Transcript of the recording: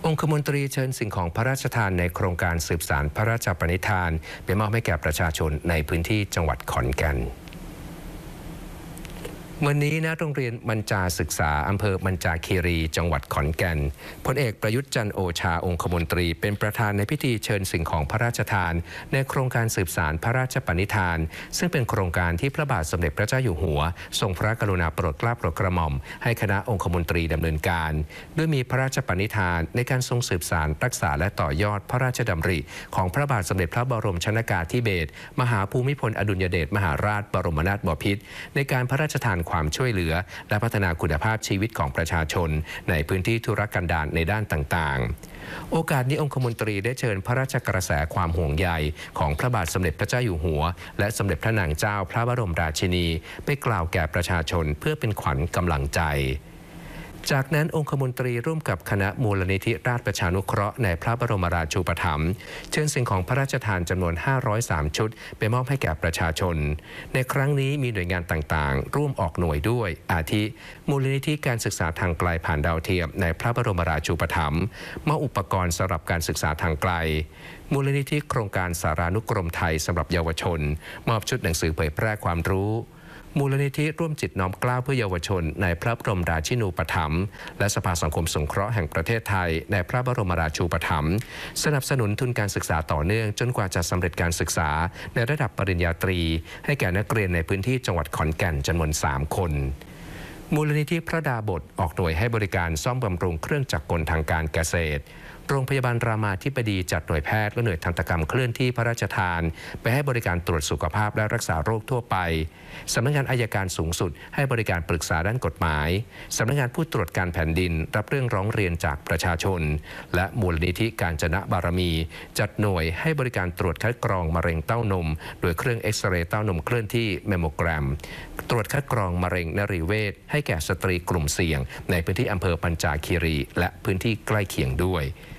องคมนตรีเชิญสิ่งของพระราชทานในโครงการสืบสานพระราชปณิธานไปมอบให้แก่ประชาชนในพื้นที่จังหวัดขอนแก่นวันนี้ณโรงเรียนมัญจาศึกษาอำเภอมัญจาคีรีจังหวัดขอนแก่นพลเอกประยุทธ์จันทร์โอชาองคมนตรีเป็นประธานในพิธีเชิญสิ่งของพระราชทานในโครงการสืบสานพระราชปณิธานซึ่งเป็นโครงการที่พระบาทสมเด็จพระเจ้าอยู่หัวทรงพระกรุณาโปรดเกล้าโปรดกระหม่อมให้คณะองคมนตรีดำเนินการด้วยมีพระราชปณิธานในการทรงสืบสานรักษาและต่อยอดพระราชดำริของพระบาทสมเด็จพระบรมชนกาธิเบศรมหาภูมิพลอดุลยเดชมหาราชบรมนาถบพิตรในการพระราชทานความช่วยเหลือและพัฒนาคุณภาพชีวิตของประชาชนในพื้นที่ทุรกันดารในด้านต่างๆโอกาสนี้องคมนตรีได้เชิญพระราชกระแสความห่วงใยของพระบาทสมเด็จพระเจ้าอยู่หัวและสมเด็จพระนางเจ้าพระบรมราชินีไปกล่าวแก่ประชาชนเพื่อเป็นขวัญกำลังใจจากนั้นองคมนตรีร่วมกับคณะมูลนิธิราชประชานุเคราะห์ในพระบรมราชูปถัมภ์เชิญสิ่งของพระราชทานจำนวน503ชุดไปมอบให้แก่ประชาชนในครั้งนี้มีหน่วยงานต่างๆร่วมออกหน่วยด้วยอาทิมูลนิธิการศึกษาทางไกลผ่านดาวเทียมในพระบรมราชูปถัมภ์มอบอุปกรณ์สำหรับการศึกษาทางไกลมูลนิธิโครงการสารานุกรมไทยสำหรับเยาวชนมอบชุดหนังสือเผยแพร่ความรู้มูลนิธิร่วมจิตน้อมเกล้าเพื่อเยาวชนในพระบรมราชินูปถัมภ์และสภาสังคมสงเคราะห์แห่งประเทศไทยในพระบรมราชูปถัมภ์สนับสนุนทุนการศึกษาต่อเนื่องจนกว่าจะสำเร็จการศึกษาในระดับปริญญาตรีให้แก่นักเรียนในพื้นที่จังหวัดขอนแก่นจำนวน3 คนมูลนิธิพระดาบสออกหน่วยให้บริการซ่อมบำรุงเครื่องจักรกลทางการเกษตรโรงพยาบาลรามาธิบดีจัดหน่วยแพทย์และหน่วยทันตกรรมเคลื่อนที่พระราชทานไปให้บริการตรวจสุขภาพและรักษาโรคทั่วไปสำนักงานอัยการสูงสุดให้บริการปรึกษาด้านกฎหมายสำนักงานผู้ตรวจการแผ่นดินรับเรื่องร้องเรียนจากประชาชนและมูลนิธิกาญจนบารมีจัดหน่วยให้บริการตรวจคัดกรองมะเร็งเต้านมโดยเครื่องเอ็กซเรย์เต้านมเคลื่อนที่แมมโมแกรมตรวจคัดกรองมะเร็งนรีเวชให้แก่สตรีกลุ่มเสี่ยงในพื้นที่อำเภอปัญจาคีรีและพื้นที่ใกล้เคียงด้วย